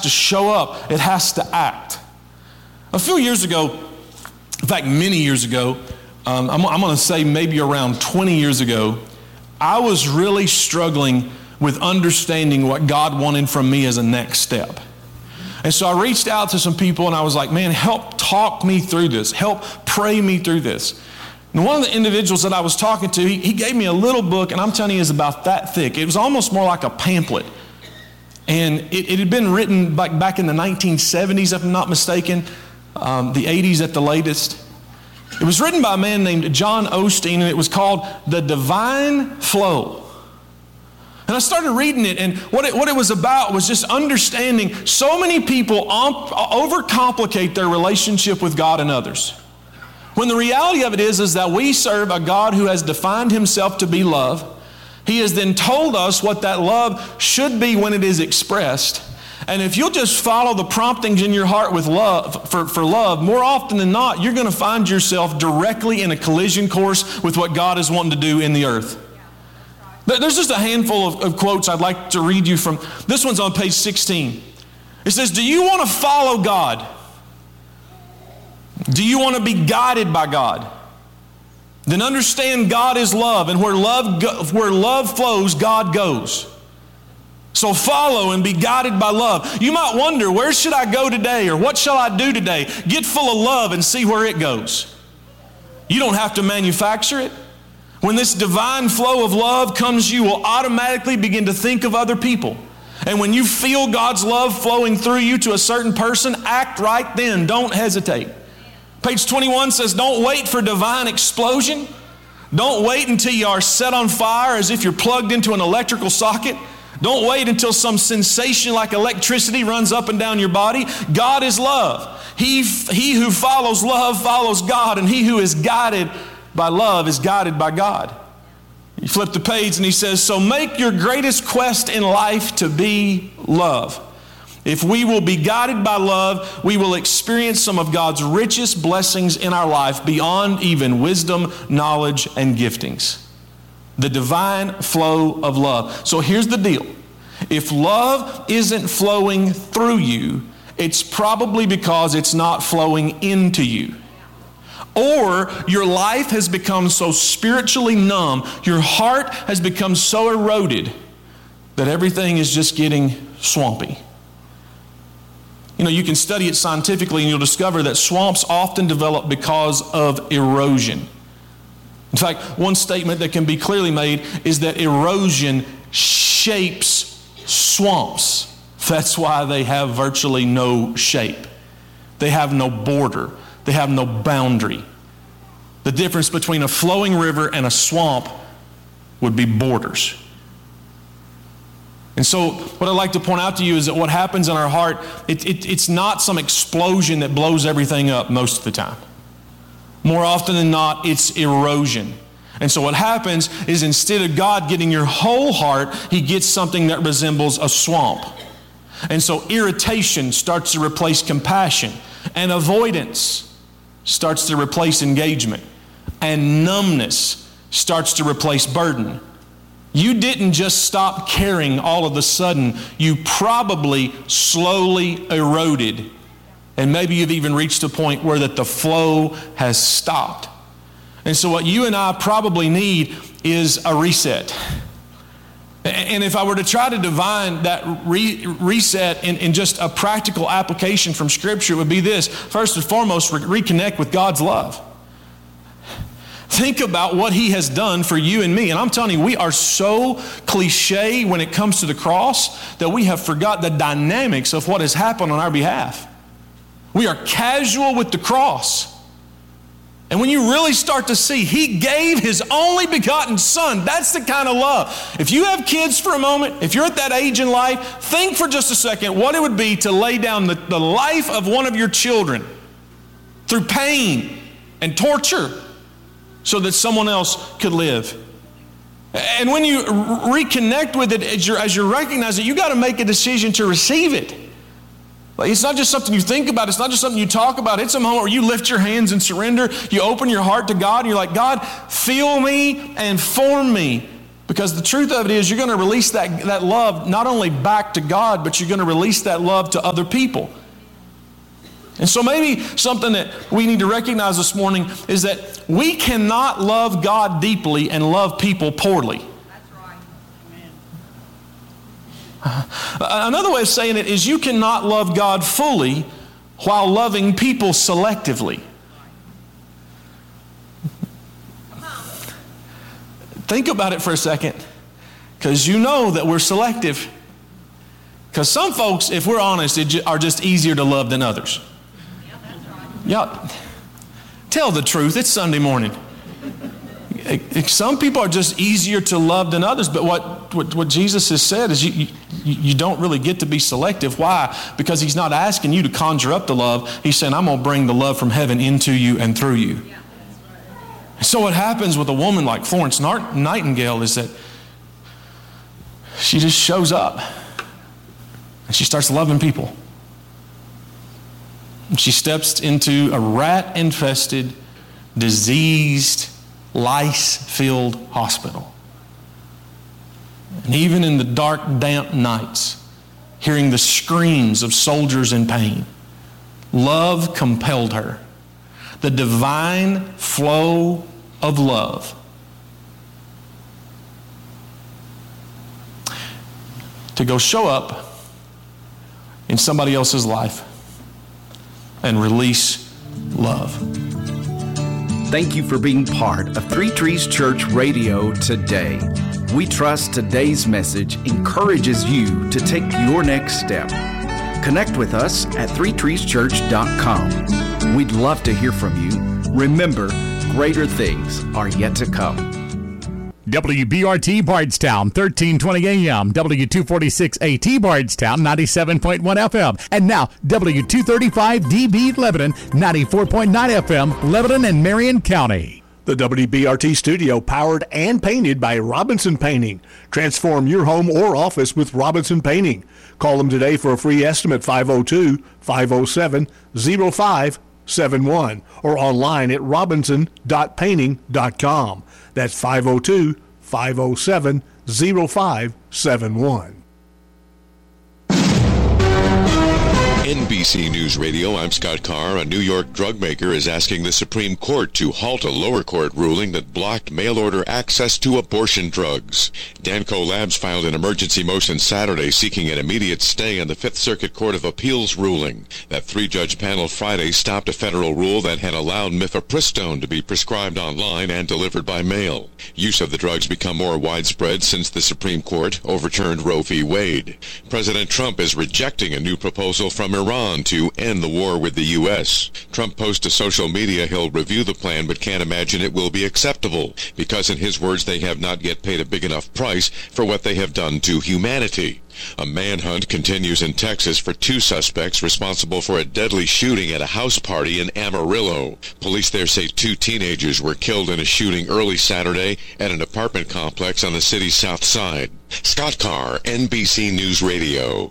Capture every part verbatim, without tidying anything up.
to show up. It has to act. A few years ago, in fact, many years ago, um, I'm, I'm going to say maybe around twenty years ago, I was really struggling with understanding what God wanted from me as a next step. And so I reached out to some people and I was like, man, help talk me through this. Help pray me through this. And one of the individuals that I was talking to, he, he gave me a little book, and I'm telling you, it's about that thick. It was almost more like a pamphlet. And it, it had been written back, back in the nineteen seventies, if I'm not mistaken, um, the eighties at the latest. It was written by a man named John Osteen, and it was called The Divine Flow. And I started reading it, and what it, what it was about was just understanding so many people um, overcomplicate their relationship with God and others. When the reality of it is, is that we serve a God who has defined himself to be love. He has then told us what that love should be when it is expressed. And if you'll just follow the promptings in your heart with love, for, for love, more often than not, you're going to find yourself directly in a collision course with what God is wanting to do in the earth. There's just a handful of, of quotes I'd like to read you from. This one's on page sixteen. It says, do you want to follow God? Do you want to be guided by God? Then understand God is love, and where love, go, where love flows, God goes. So follow and be guided by love. You might wonder, where should I go today, or what shall I do today? Get full of love and see where it goes. You don't have to manufacture it. When this divine flow of love comes, you will automatically begin to think of other people. And when you feel God's love flowing through you to a certain person, act right then. Don't hesitate. Page twenty-one says, don't wait for divine explosion. Don't wait until you are set on fire as if you're plugged into an electrical socket. Don't wait until some sensation like electricity runs up and down your body. God is love. He, he who follows love follows God, and he who is guided by love is guided by God. You flip the page and he says, so make your greatest quest in life to be love. If we will be guided by love, we will experience some of God's richest blessings in our life beyond even wisdom, knowledge, and giftings. The divine flow of love. So here's the deal. If love isn't flowing through you, it's probably because it's not flowing into you. Or your life has become so spiritually numb, your heart has become so eroded that everything is just getting swampy. You know, you can study it scientifically and you'll discover that swamps often develop because of erosion. In fact, one statement that can be clearly made is that erosion shapes swamps. That's why they have virtually no shape. They have no border. They have no boundary. The difference between a flowing river and a swamp would be borders. And so what I'd like to point out to you is that what happens in our heart, it, it, it's not some explosion that blows everything up most of the time. More often than not, it's erosion. And so what happens is instead of God getting your whole heart, he gets something that resembles a swamp. And so irritation starts to replace compassion, and avoidance starts to replace engagement, and numbness starts to replace burden. You didn't just stop caring all of a sudden. You probably slowly eroded. And maybe you've even reached a point where that the flow has stopped. And so what you and I probably need is a reset. And if I were to try to divine that re- reset in, in just a practical application from Scripture, it would be this. First and foremost, re- reconnect with God's love. Think about what he has done for you and me. And I'm telling you, we are so cliche when it comes to the cross that we have forgot the dynamics of what has happened on our behalf. We are casual with the cross. And when you really start to see, he gave his only begotten son. That's the kind of love. If you have kids for a moment, if you're at that age in life, think for just a second what it would be to lay down the, the life of one of your children through pain and torture so that someone else could live. And when you reconnect with it, as you're, as you recognize it, you got to make a decision to receive it. Like, it's not just something you think about. It's not just something you talk about. It's a moment where you lift your hands and surrender. You open your heart to God and you're like, God, fill me and form me Because the truth of it is you're going to release that, that love not only back to God, but you're going to release that love to other people. And so maybe something that we need to recognize this morning is that we cannot love God deeply and love people poorly. That's right. Amen. Uh, another way of saying it is you cannot love God fully while loving people selectively. Think about it for a second, because you know that we're selective. Because some folks, if we're honest, are just easier to love than others. Yeah, that's right. Yeah, tell the truth. It's Sunday morning. Some people are just easier to love than others, but what, what, what Jesus has said is you, you, you don't really get to be selective. Why? Because he's not asking you to conjure up the love. He's saying, I'm going to bring the love from heaven into you and through you. Yeah. So what happens with a woman like Florence Nightingale is that she just shows up and she starts loving people. And she steps into a rat-infested, diseased, lice-filled hospital. And even in the dark, damp nights, hearing the screams of soldiers in pain, love compelled her. The divine flow of love to go show up in somebody else's life and release love. Thank you for being part of Three Trees Church Radio today. We trust today's message encourages you to take your next step. Connect with us at three trees church dot com. We'd love to hear from you. Remember, greater things are yet to come. W B R T Bardstown, thirteen twenty A M, W two forty-six A T Bardstown, ninety-seven point one F M, and now W two thirty-five D B Lebanon, ninety-four point nine F M, Lebanon and Marion County. The W B R T studio powered and painted by Robinson Painting. Transform your home or office with Robinson Painting. Call them today for a free estimate, five oh two, five oh seven, oh five seven one, or online at robinson dot painting dot com. That's five oh two, five oh seven, oh five seven one. N B C News Radio, I'm Scott Carr. A New York drug maker is asking the Supreme Court to halt a lower court ruling that blocked mail-order access to abortion drugs. Danco Labs filed an emergency motion Saturday seeking an immediate stay on the Fifth Circuit Court of Appeals ruling. That three-judge panel Friday stopped a federal rule that had allowed mifepristone to be prescribed online and delivered by mail. Use of the drugs become more widespread since the Supreme Court overturned Roe v. Wade. President Trump is rejecting a new proposal from Iran to end the war with the U S. Trump posts to social media he'll review the plan but can't imagine it will be acceptable because, in his words, they have not yet paid a big enough price for what they have done to humanity. A manhunt continues in Texas for two suspects responsible for a deadly shooting at a house party in Amarillo. Police there say two teenagers were killed in a shooting early Saturday at an apartment complex on the city's south side. Scott Carr, N B C News Radio.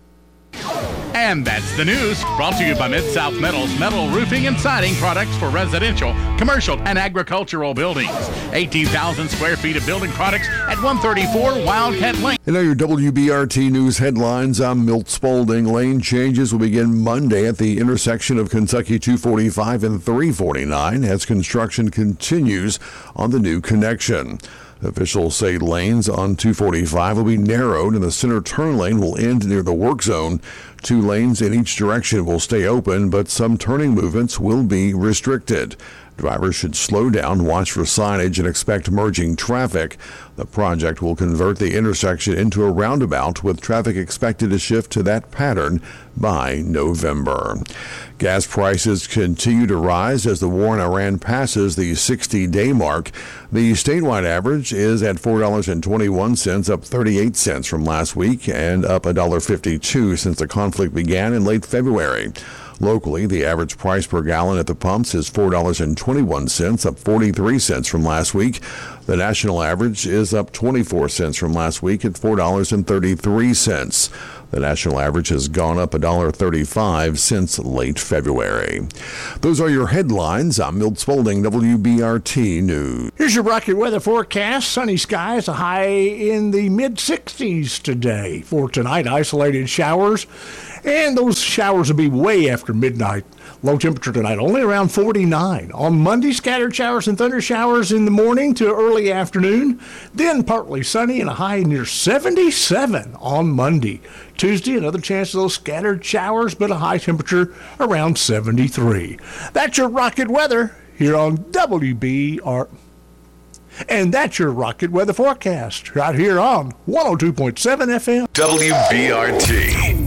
And that's the news, brought to you by Mid-South Metals, metal roofing and siding products for residential, commercial, and agricultural buildings. eighteen thousand square feet of building products at one thirty-four Wildcat Lane. And now your W B R T News headlines. I'm Milt Spaulding. Lane changes will begin Monday at the intersection of Kentucky two forty-five and three forty-nine as construction continues on the new connection. Officials say lanes on two forty-five will be narrowed and the center turn lane will end near the work zone. Two lanes in each direction will stay open, but some turning movements will be restricted. Drivers should slow down, watch for signage, and expect merging traffic. The project will convert the intersection into a roundabout, with traffic expected to shift to that pattern by November. Gas prices continue to rise as the war in Iran passes the sixty-day mark. The statewide average is at four dollars and twenty-one cents, up thirty-eight cents from last week, and up one dollar and fifty-two cents since the conflict began in late February. Locally, the average price per gallon at the pumps is four dollars and twenty-one cents, up forty-three cents from last week. The national average is up twenty-four cents from last week at four dollars and thirty-three cents. The national average has gone up one dollar thirty-five since late February. Those are your headlines. I'm Milt Spaulding, W B R T News. Here's your rocket weather forecast. Sunny skies, a high in the mid sixties today. For tonight, isolated showers, and those showers will be way after midnight. Low temperature tonight, only around forty-nine. On Monday, scattered showers and thunder showers in the morning to early afternoon. Then partly sunny and a high near seventy-seven on Monday. Tuesday, another chance of those scattered showers, but a high temperature around seventy-three. That's your rocket weather here on W B R. And that's your rocket weather forecast right here on one oh two point seven F M. W B R T.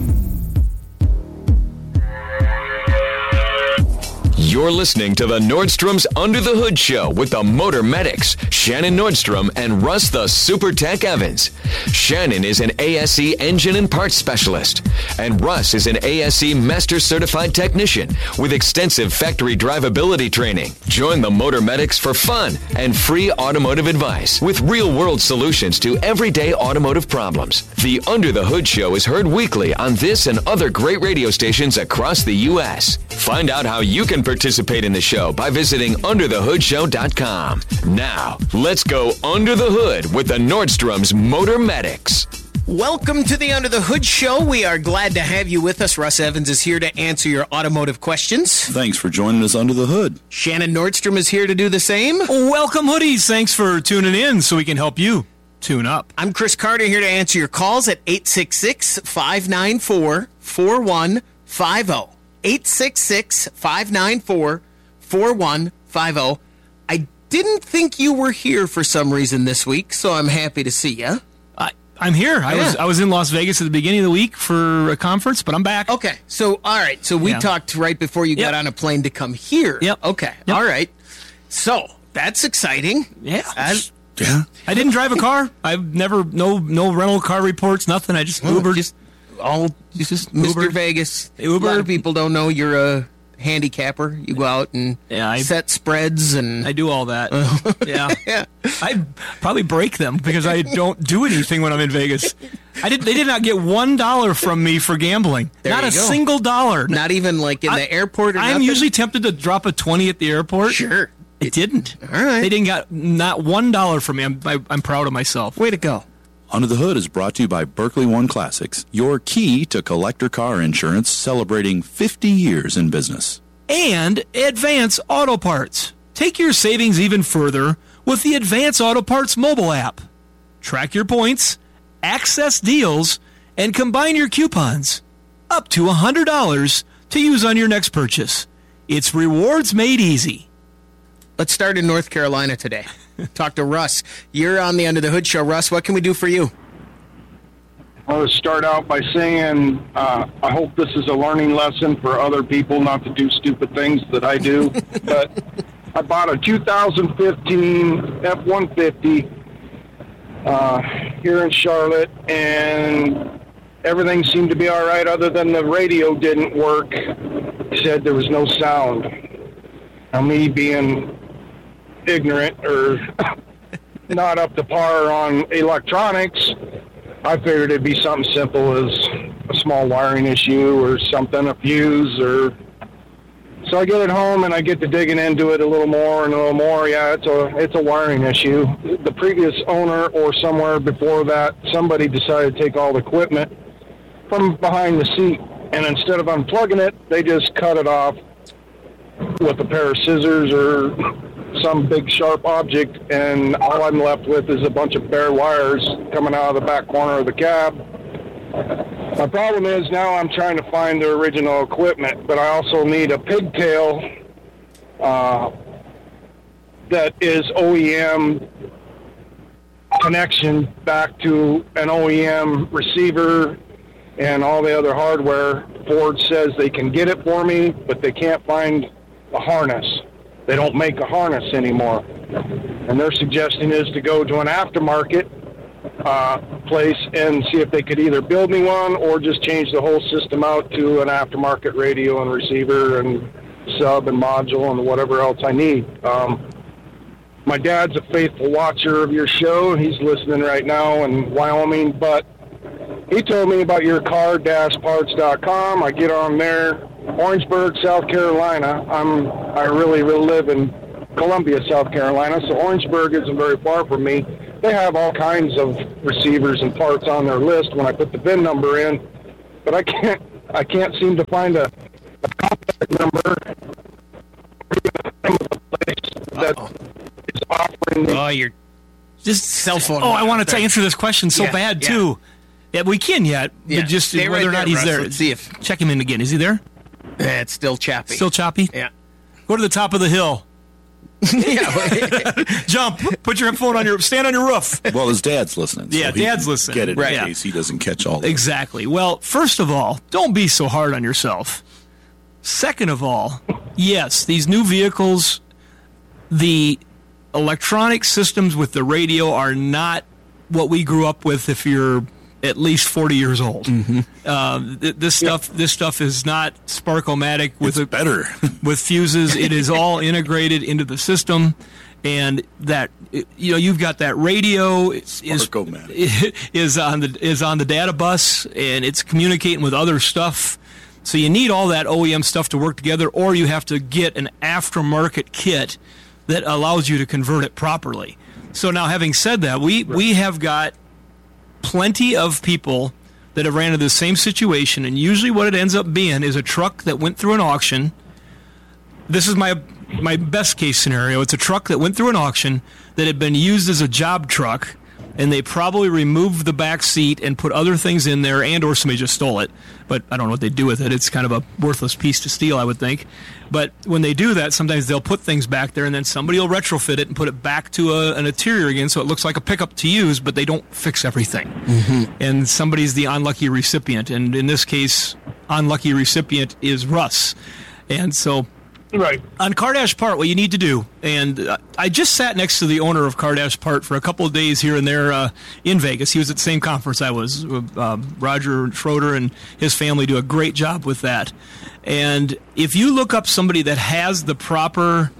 You're listening to the Nordstrom's Under the Hood Show with the Motor Medics, Shannon Nordstrom and Russ the Super Tech Evans. Shannon is an A S E engine and parts specialist, and Russ is an A S E Master Certified Technician with extensive factory drivability training. Join the Motor Medics for fun and free automotive advice with real-world solutions to everyday automotive problems. The Under the Hood Show is heard weekly on this and other great radio stations across the U S. Find out how you can participate in the show by visiting under the hood show dot com. Now, let's go under the hood with the Nordstrom's Motor Medics. Welcome to the Under the Hood Show. We are glad to have you with us. Russ Evans is here to answer your automotive questions. Thanks for joining us under the hood. Shannon Nordstrom is here to do the same. Welcome, hoodies. Thanks for tuning in so we can help you tune up. I'm Chris Carter here to answer your calls at eight six six, five nine four, four one five zero. eight six six, five nine four, four one five zero. I didn't think you were here for some reason this week, so I'm happy to see you. I, I'm here. I Yeah. was I was in Las Vegas at the beginning of the week for a conference, but I'm back. Okay, so, all right. So we Yeah. talked right before you Yep. got on a plane to come here. Yep. Okay, Yep. all right. So, that's exciting. Yeah. I, Yeah. I didn't drive a car. I've never, no no rental car reports, nothing. I just Ubered. Just all just Mister Ubered. Vegas. A Ubered. lot of people don't know you're a handicapper. You go out and Yeah, I- set spreads and I do all that. yeah. yeah. I probably break them because I don't do anything when I'm in Vegas. I did. They did not get one dollar from me for gambling. There not you a go. single dollar. Not even like in I- the airport or I'm nothing? usually tempted to drop a twenty at the airport. Sure. It didn't. All right. They didn't got not one dollar from me. I'm I, I'm proud of myself. Way to go. Under the Hood is brought to you by Berkeley One Classics, your key to collector car insurance, celebrating fifty years in business. And Advance Auto Parts. Take your savings even further with the Advance Auto Parts mobile app. Track your points, access deals, and combine your coupons. Up to one hundred dollars to use on your next purchase. It's rewards made easy. Let's start in North Carolina today. Talk to Russ. You're on the Under the Hood Show. Russ, what can we do for you? I would start out by saying uh, I hope this is a learning lesson for other people not to do stupid things that I do. But I bought a two thousand fifteen F one fifty uh, here in Charlotte, and everything seemed to be all right other than the radio didn't work. It said there was no sound. Now, me being ignorant or not up to par on electronics, I figured it'd be something simple as a small wiring issue or something, a fuse, or so I get it home and I get to digging into it a little more and a little more. Yeah, it's a it's a wiring issue. The previous owner or somewhere before that, somebody decided to take all the equipment from behind the seat, and instead of unplugging it, they just cut it off with a pair of scissors or some big sharp object, and all I'm left with is a bunch of bare wires coming out of the back corner of the cab. My problem is now I'm trying to find the original equipment, but I also need a pigtail uh, that is O E M connection back to an O E M receiver and all the other hardware. Ford says they can get it for me, but they can't find a harness. They don't make a harness anymore. And their suggestion is to go to an aftermarket uh, place and see if they could either build me one or just change the whole system out to an aftermarket radio and receiver and sub and module and whatever else I need. Um, my dad's a faithful watcher of your show. He's listening right now in Wyoming, but he told me about your car dash parts dot com. I get on there, Orangeburg, South Carolina. I'm I really, really live in Columbia, South Carolina, so Orangeburg isn't very far from me. They have all kinds of receivers and parts on their list when I put the V I N number in, but I can't I can't seem to find a, a contact number that is offering me. Oh, you're just cell phone. Oh, I want to answer this question so Yeah, bad yeah. too. Yeah, we can yet, Yeah. but just Stay whether right or not there, he's Russ. there. Let's see if- Check him in again. Is he there? Yeah, it's still choppy. Still choppy? Yeah. Go to the top of the hill. yeah. Jump. Put your phone on your. Stand on your roof. Well, his dad's listening. So Yeah, he dad's can listening. Get it Right. in Yeah. case he doesn't catch all that. Exactly. Well, first of all, don't be so hard on yourself. Second of all, yes, these new vehicles, the electronic systems with the radio are not what we grew up with if you're at least forty years old. Mm-hmm. Uh, th- this stuff this stuff is not Sparkomatic with It's a, better. with fuses. It is all integrated into the system, and that you know you've got that radio is is, Sparkomatic. is on the is on the data bus, and it's communicating with other stuff. So you need all that O E M stuff to work together, or you have to get an aftermarket kit that allows you to convert it properly. So now, having said that, we we have got plenty of people that have ran into the same situation, and usually what it ends up being is a truck that went through an auction. This is my my best case scenario. It's a truck that went through an auction that had been used as a job truck, and they probably removed the back seat and put other things in there, and or somebody just stole it. But I don't know what they do with it. It's kind of a worthless piece to steal, I would think. But when they do that, sometimes they'll put things back there, and then somebody will retrofit it and put it back to a, an interior again, so it looks like a pickup to use, but they don't fix everything. Mm-hmm. And somebody's the unlucky recipient. And in this case, unlucky recipient is Russ. And so... Right. On Cardash Part, what you need to do, and uh, I just sat next to the owner of Cardash Part for a couple of days here and there uh, in Vegas. He was at the same conference I was. Uh, Roger Schroeder and his family do a great job with that. And if you look up somebody that has the proper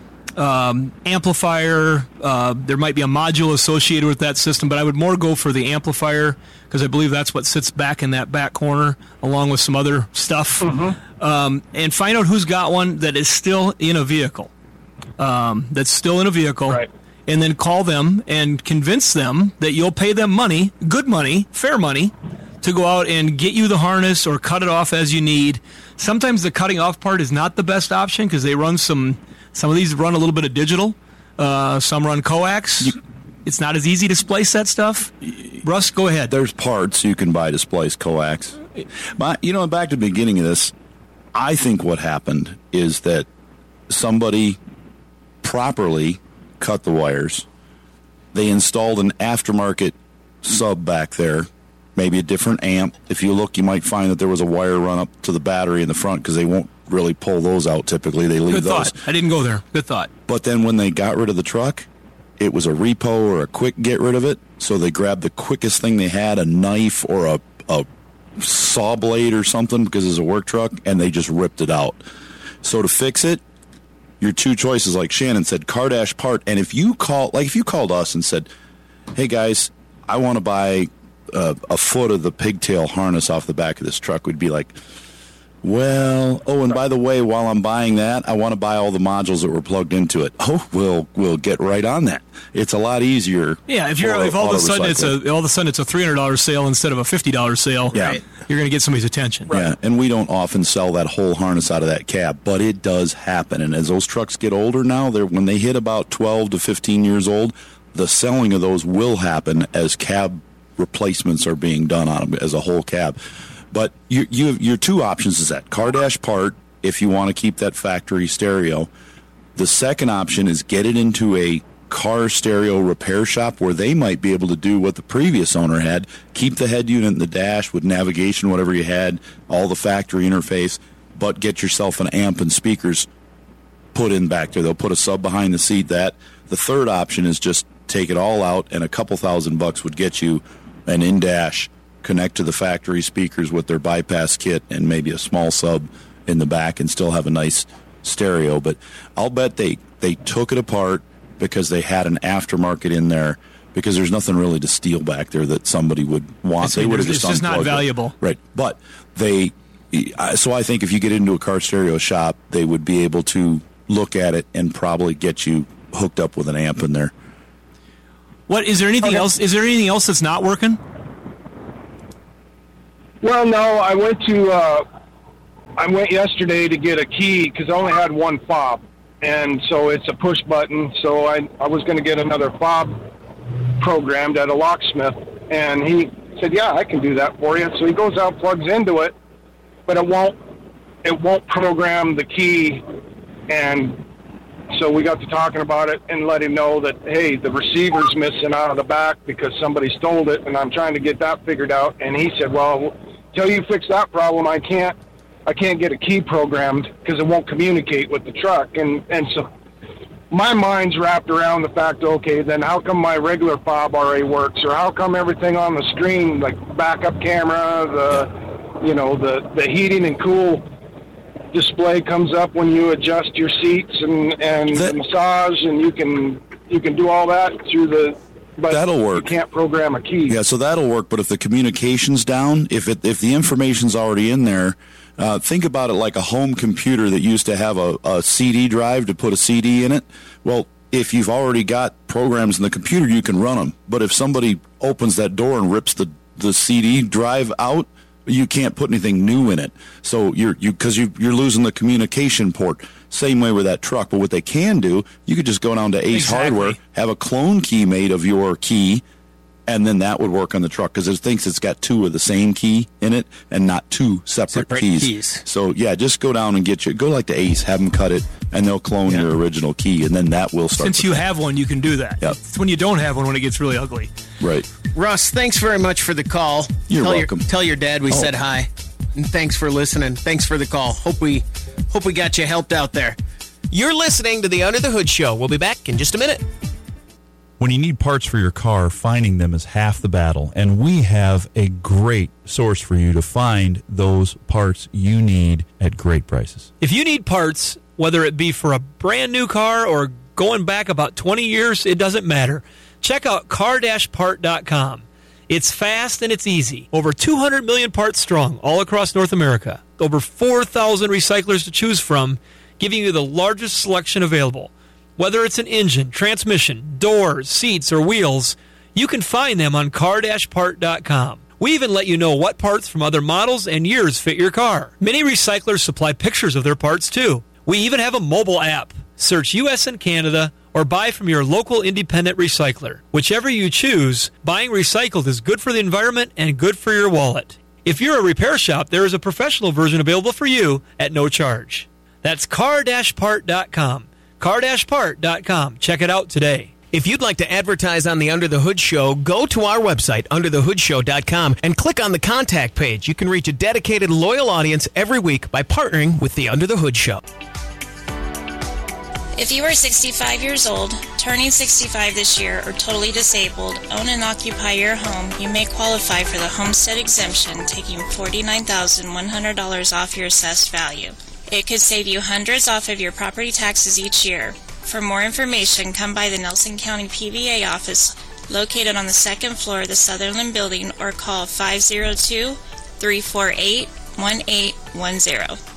um, amplifier, uh, there might be a module associated with that system, but I would more go for the amplifier because I believe that's what sits back in that back corner along with some other stuff. Mm-hmm. Um, and find out who's got one that is still in a vehicle. Um, that's still in a vehicle. Right. And then call them and convince them that you'll pay them money, good money, fair money, to go out and get you the harness or cut it off as you need. Sometimes the cutting off part is not the best option because they run some, some of these run a little bit of digital. Uh, some run coax. You, it's not as easy to splice that stuff. Russ, go ahead. There's parts you can buy to splice coax. But, you know, back to the beginning of this, I think what happened is that somebody properly cut the wires. They installed an aftermarket sub back there, maybe a different amp. If you look, you might find that there was a wire run up to the battery in the front because they won't really pull those out typically. They leave Good those. thought. I didn't go there. Good thought. But then when they got rid of the truck, it was a repo or a quick get rid of it. So they grabbed the quickest thing they had, a knife or a, a saw blade or something because it's a work truck, and they just ripped it out. So to fix it, your two choices, like Shannon said, Cardash Part. And if you call, like if you called us and said, hey guys, I want to buy uh, a foot of the pigtail harness off the back of this truck, we'd be like, well, oh, and by the way, while I'm buying that, I want to buy all the modules that were plugged into it. Oh, we'll we'll get right on that. It's a lot easier. Yeah, if you're for if all of a sudden it's auto-recycling. a all of a sudden it's a three hundred dollars sale instead of a fifty dollars sale, Yeah. you're going to get somebody's attention. Yeah, and we don't often sell that whole harness out of that cab, but it does happen. And as those trucks get older now, they're when they hit about twelve to fifteen years old, the selling of those will happen as cab replacements are being done on them as a whole cab. But you, you have, your two options is that Cardash Part, if you want to keep that factory stereo. The second option is get it into a car stereo repair shop where they might be able to do what the previous owner had, keep the head unit in the dash with navigation, whatever you had, all the factory interface, but get yourself an amp and speakers put in back there. They'll put a sub behind the seat. That the third option is just take it all out, and a couple thousand bucks would get you an in-dash, connect to the factory speakers with their bypass kit and maybe a small sub in the back and still have a nice stereo. But I'll bet they, they took it apart because they had an aftermarket in there because there's nothing really to steal back there that somebody would want. It's, they would have it's just just not unplugged it. valuable. Right. But they, so I think if you get into a car stereo shop, they would be able to look at it and probably get you hooked up with an amp in there. What is there anything Okay. else? Is there anything else that's not working? Well, no, I went to, uh, I went yesterday to get a key because I only had one fob. And so it's a push button. So I, I was going to get another fob programmed at a locksmith. And he said, yeah, I can do that for you. So he goes out, plugs into it, but it won't, it won't program the key. And so we got to talking about it and let him know that, hey, the receiver's missing out of the back because somebody stole it, and I'm trying to get that figured out. And he said, well, until you fix that problem, I can't I can't get a key programmed because it won't communicate with the truck. And and so my mind's wrapped around the fact, okay, then how come my regular fob R A works, or how come everything on the screen, like backup camera, the you know the the heating and cool display comes up when you adjust your seats and and That- the massage, and you can you can do all that through the. But That'll work. You can't program a key. Yeah, so that'll work. But if the communication's down, if it if the information's already in there, uh, think about it like a home computer that used to have a, a C D drive to put a C D in it. Well, if you've already got programs in the computer, you can run them. But if somebody opens that door and rips the, the C D drive out, you can't put anything new in it. So you're you because you you're losing the communication port. Same way with that truck. But what they can do, you could just go down to Ace Exactly. Hardware, have a clone key made of your key, and then that would work on the truck because it thinks it's got two of the same key in it and not two separate, Separate keys. keys. So yeah, just go down and get your go like to Ace, have them cut it, and they'll clone Yeah. your original key, and then that will start. Since the you thing. have one, you can do that. Yep. It's when you don't have one when it gets really ugly. Right. Russ, thanks very much for the call. You're tell welcome. Your, tell your dad we Oh. said hi. And thanks for listening. Thanks for the call. Hope we hope we got you helped out there. You're listening to the Under the Hood Show. We'll be back in just a minute. When you need parts for your car, finding them is half the battle. And we have a great source for you to find those parts you need at great prices. If you need parts, whether it be for a brand new car or going back about twenty years, it doesn't matter. Check out car dash part dot com. It's fast and it's easy. Over two hundred million parts strong all across North America. Over four thousand recyclers to choose from, giving you the largest selection available. Whether it's an engine, transmission, doors, seats, or wheels, you can find them on car dash part dot com. We even let you know what parts from other models and years fit your car. Many recyclers supply pictures of their parts too. We even have a mobile app. Search U S and Canada or buy from your local independent recycler. Whichever you choose, buying recycled is good for the environment and good for your wallet. If you're a repair shop, there is a professional version available for you at no charge. That's car dash part dot com. car dash part dot com. Check it out today. If you'd like to advertise on the Under the Hood Show, go to our website, under the hood show dot com, and click on the contact page. You can reach a dedicated, loyal audience every week by partnering with the Under the Hood Show. If you are sixty-five years old, turning sixty-five this year, or totally disabled, own and occupy your home, you may qualify for the homestead exemption, taking forty-nine thousand one hundred dollars off your assessed value. It could save you hundreds off of your property taxes each year. For more information, come by the Nelson County P V A office located on the second floor of the Sutherland Building or call five oh two, three four eight, one eight one zero.